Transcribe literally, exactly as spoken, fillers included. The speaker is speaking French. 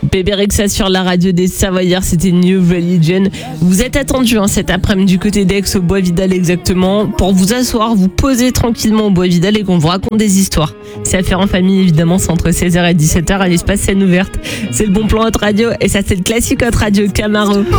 Bébé Rexha sur la radio des Savoyards, c'était New Religion. Vous êtes attendus hein, cet après-midi du côté d'Aix au Bois Vidal exactement pour vous asseoir, vous poser tranquillement au Bois Vidal et qu'on vous raconte des histoires. C'est à faire en famille évidemment, c'est entre seize heures et dix-sept heures à l'espace scène ouverte. C'est le bon plan Hot Radio et ça c'est le classique Hot Radio Camaro.